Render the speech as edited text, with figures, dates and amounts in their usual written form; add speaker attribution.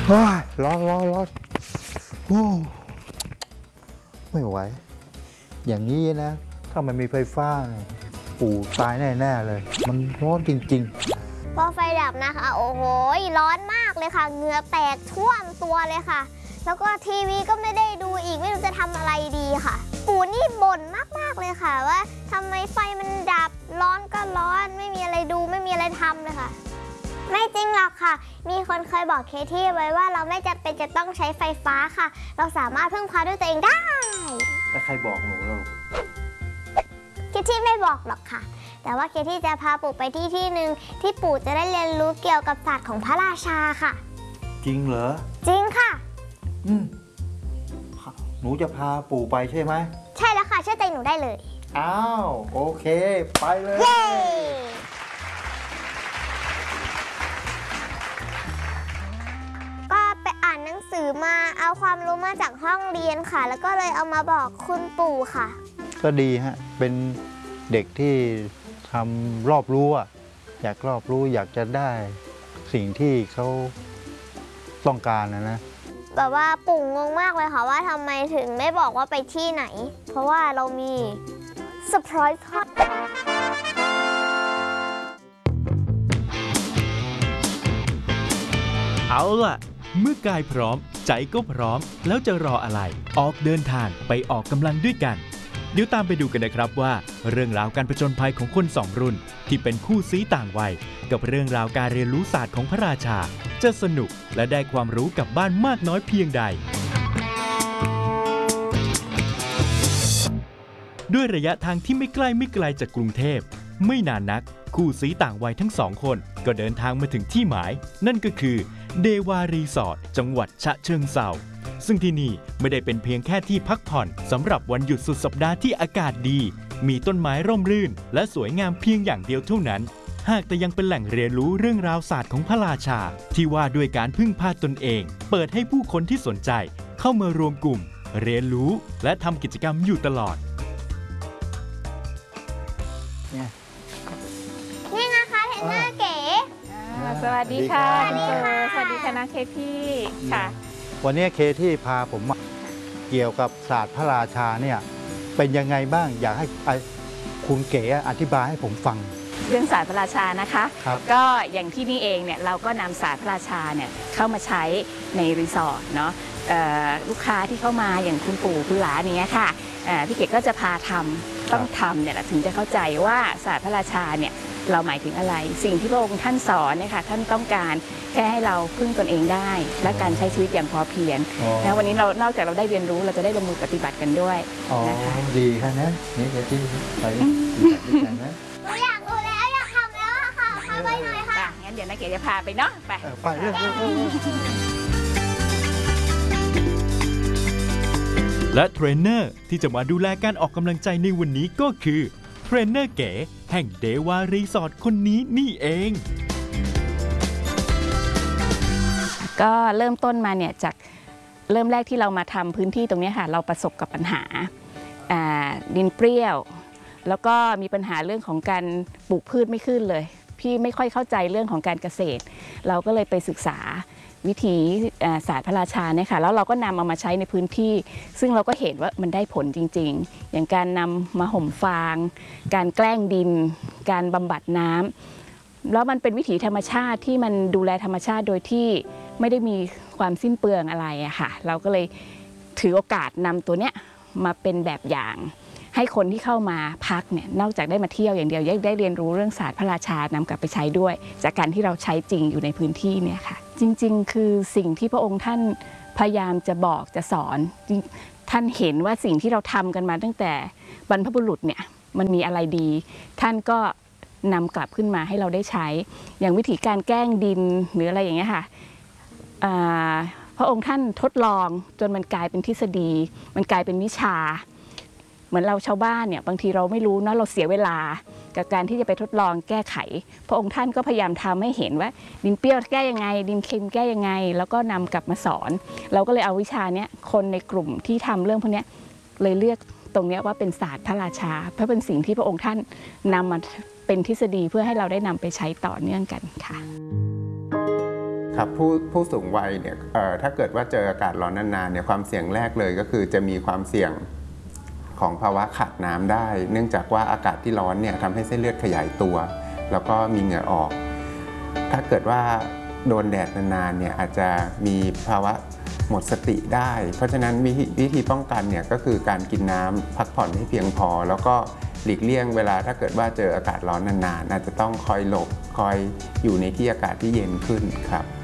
Speaker 1: ร้อนโอ้ไม่ไหวอย่างนี้นะถ้ามันมีไฟฟ้าปู่ตายแน่ๆเลยมันร้อนจริง
Speaker 2: ๆพอไฟดับนะคะโอ้โหร้อนมากเลยค่ะเหงื่อแตกท่วมตัวเลยค่ะแล้วก็ทีวีก็ไม่ได้ดูอีกไม่รู้จะทำอะไรดีค่ะปู่นี่บ่นมากๆเลยค่ะว่าทำไมไฟมันดับร้อนก็ร้อนไม่มีอะไรดูไม่มีอะไรทำเลยค่ะไม่จริงหรอกค่ะมีคนเคยบอกเคที่ไว้ว่าเราไม่จำเป็นจะต้องใช้ไฟฟ้าค่ะเราสามารถพึ่งพาด้วยตัวเองได้
Speaker 1: แล้วใครบอกหนูเรา
Speaker 2: เคที่ไม่บอกหรอกค่ะแต่ว่าเคที่จะพาปู่ไปที่หนึ่งที่ปู่จะได้เรียนรู้เกี่ยวกับศาสตร์ของพระราชาค่ะ
Speaker 1: จริงเหรอ
Speaker 2: จริงค่ะ
Speaker 1: หนูจะพาปู่ไปใช่ไหม
Speaker 2: ใช่แล้วค่ะเชื่อใจหนูได้เลย
Speaker 1: อ้าวโอเคไปเลย
Speaker 2: เย้ก็ไปอ่านหนังสือมาเอาความรู้มาจากห้องเรียนค่ะแล้วก็เลยเอามาบอกคุณปู่ค่ะ
Speaker 1: ก็ดีฮะเป็นเด็กที่ทำรอบรู้อยากรอบรู้อยากจะได้สิ่งที่เขาต้องการนะ
Speaker 2: แบบว่าปู่งงมากเลยค่ะว่าทำไมถึงไม่บอกว่าไปที่ไหนเพราะว่าเรามีเซอร์ไพรส์ค่ะ
Speaker 3: เอาล่ะเมื่อกายพร้อมใจก็พร้อมแล้วจะรออะไรออกเดินทางไปออกกำลังด้วยกันเดี๋ยวตามไปดูกันนะครับว่าเรื่องราวการผจญภัยของคนสองรุ่นที่เป็นคู่ซี้ต่างวัยกับเรื่องราวการเรียนรู้ศาสตร์ของพระราชาจะสนุกและได้ความรู้กลับบ้านมากน้อยเพียงใดด้วยระยะทางที่ไม่ใกล้จากกรุงเทพไม่นานนักคู่ซี้ต่างวัยทั้งสองคนก็เดินทางมาถึงที่หมายนั่นก็คือเดวารีสอร์ทจังหวัดฉะเชิงเทราซึ่งที่นี่ไม่ได้เป็นเพียงแค่ที่พักผ่อนสำหรับวันหยุดสุดสัปดาห์ที่อากาศดีมีต้นไม้ร่มรื่นและสวยงามเพียงอย่างเดียวเท่านั้นหากแต่ยังเป็นแหล่งเรียนรู้เรื่องราวศาสตร์ของพระราชาที่ว่าด้วยการพึ่งพาตนเองเปิดให้ผู้คนที่สนใจเข้ามารวมกลุ่มเรียนรู้และทำกิจกรรมอยู่ตลอด
Speaker 2: นี่นะคะเทรนเนอร์เก๋
Speaker 4: สวัสดีค่ะสวัสดีค่ะนักเคที่ค่ะ
Speaker 1: วันนี้เคที่พาผมมาเกี่ยวกับศาสตร์พระราชาเนี่ยเป็นยังไงบ้างอยากให้คุณเก๋อธิบายให้ผมฟัง
Speaker 4: เรื่องศาสตร์พระราชานะคะก็อย่างที่นี่เองเนี่ยเราก็นำศาสตร์พระราชาเนี่ยเข้ามาใช้ในรีสอร์ทเนาะลูกค้าที่เข้ามาอย่างคุณปู่คุณหลานอย่างเงี้ยค่ะพี่เก๋ก็จะพาต้องทำเนี่ยถึงจะเข้าใจว่าศาสตร์พระราชาเนี่ยเราหมายถึงอะไรสิ่งที่พระองค์ท่านสอนเนี่ยค่ะท่านต้องการแค่ให้เราพึ่งตนเองได้และการใช้ชีวิตอย่างพอเพียงแล้ววันนี้เรานอกจากเราได้เรียนรู้เราจะได้ลงมือปฏิบัติกันด้วย
Speaker 1: นะคะดีค่ะนะนี่จะที่ไปนะ
Speaker 2: อยากดูแล้วอยากทำแล้วค่ะพาไปหน่อยค่ะ
Speaker 4: งั้นเดี๋ยวนักเก๋จะพาไปเนาะ
Speaker 1: ไปเรื่อง
Speaker 3: และเทรนเนอร์ที่จะมาดูแลการออกกำลังใจในวันนี้ก็คือเทรนเนอร์เก๋แห่งเดวารีสอร์ทคนนี้นี่เอง
Speaker 4: ก็เริ่มต้นมาเนี่ยจากเริ่มแรกที่เรามาทำพื้นที่ตรงนี้ค่ะเราประสบกับปัญหาดินเปรี้ยวแล้วก็มีปัญหาเรื่องของการปลูกพืชไม่ขึ้นเลยพี่ไม่ค่อยเข้าใจเรื่องของการเกษตรเราก็เลยไปศึกษาวิธีศาสตร์พระราชาเนี่ยค่ะแล้วเราก็นำเอามาใช้ในพื้นที่ซึ่งเราก็เห็นว่ามันได้ผลจริงๆอย่างการนำมาห่มฟางการแกล้งดินการบำบัดน้ำแล้วมันเป็นวิถีธรรมชาติที่มันดูแลธรรมชาติโดยที่ไม่ได้มีความสิ้นเปลืองอะไรอะค่ะเราก็เลยถือโอกาสนำตัวเนี้ยมาเป็นแบบอย่างให้คนที่เข้ามาพักเนี่ยนอกจากได้มาเที่ยวอย่างเดียวยังได้เรียนรู้เรื่องศาสตร์พระราชานำกลับไปใช้ด้วยจากการที่เราใช้จริงอยู่ในพื้นที่เนี่ยค่ะจริงๆคือสิ่งที่พระองค์ท่านพยายามจะบอกจะสอนท่านเห็นว่าสิ่งที่เราทำกันมาตั้งแต่บรรพบุรุษเนี่ยมันมีอะไรดีท่านก็นำกลับขึ้นมาให้เราได้ใช้อย่างวิธีการแกล้งดินหรืออะไรอย่างเงี้ยค่ะพระองค์ท่านทดลองจนมันกลายเป็นทฤษฎีมันกลายเป็นวิชาเหมือนเราชาวบ้านเนี่ยบางทีเราไม่รู้เนาะเราเสียเวลากับการที่จะไปทดลองแก้ไขพระองค์ท่านก็พยายามทำให้เห็นว่าดินเปรี้ยวแก้ยังไงดินเค็มแก้ยังไงแล้วก็นำกลับมาสอนเราก็เลยเอาวิชาเนี้ยคนในกลุ่มที่ทำเรื่องพวกนี้เลยเรียกตรงนี้ว่าเป็นศาสตร์พระราชาเพราะเป็นสิ่งที่พระองค์ท่านนำมาเป็นทฤษฎีเพื่อให้เราได้นำไปใช้ต่อเนื่องกันค่ะ
Speaker 5: ครับผู้สูงวัยเนี่ยถ้าเกิดว่าเจออากาศร้อนนานๆเนี่ยความเสี่ยงแรกเลยก็คือจะมีความเสี่ยงของภาวะขาดน้ำได้ เนื่องจากว่าอากาศที่ร้อนเนี่ยทำให้เส้นเลือดขยายตัวแล้วก็มีเหงื่อออก ถ้าเกิดว่าโดนแดดนานๆเนี่ยอาจจะมีภาวะหมดสติได้ เพราะฉะนั้นวิธีป้องกันเนี่ยก็คือการกินน้ำพักผ่อนให้เพียงพอแล้วก็หลีกเลี่ยงเวลาถ้าเกิดว่าเจออากาศร้อนนานๆอาจจะต้องคอยหลบคอยอยู่ในที่อากาศที่เย็นขึ้นครับ